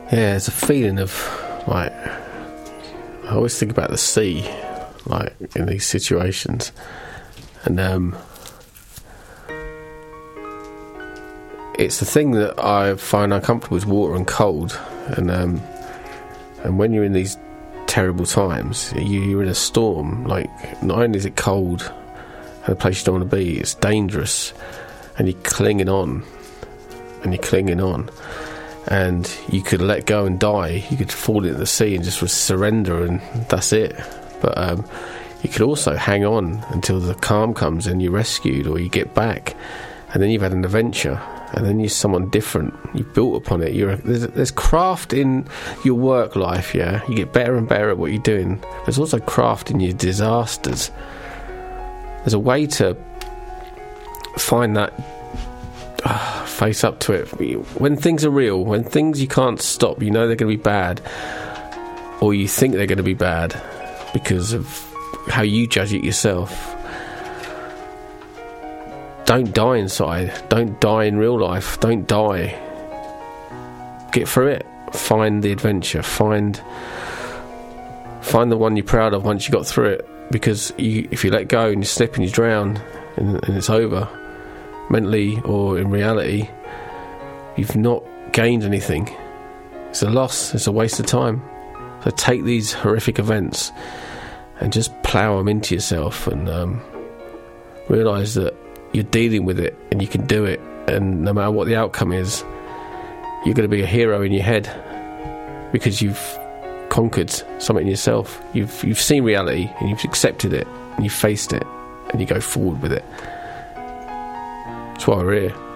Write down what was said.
Yeah, it's a feeling of, like, I always think about the sea, like, in these situations. And, it's the thing that I find uncomfortable is water and cold. And when you're in these terrible times, you're in a storm. Like, not only is it cold and a place you don't want to be, it's dangerous, and you're clinging on, and you could let go and die. You could fall into the sea and just surrender, and that's it. But you could also hang on until the calm comes and you're rescued, or you get back, and then you've had an adventure, and then you're someone different. You've built upon it. There's craft in your work life, yeah? You get better and better at what you're doing. There's also craft in your disasters. There's a way to find that, face up to it. When things are real, when things you can't stop, you know they're going to be bad, or you think they're going to be bad because of how you judge it yourself. Don't die inside. Don't die in real life. Don't die. Get through it. Find the adventure. Find the one you're proud of once you got through it. Because if you let go and you slip and you drown and it's over, mentally or in reality, you've not gained anything. It's a loss. It's a waste of time. So take these horrific events and just plough them into yourself, and realise that you're dealing with it and you can do it, and no matter what the outcome is, you're going to be a hero in your head because you've conquered something in yourself. You've seen reality and you've accepted it and you've faced it and you go forward with it. That's why we're here.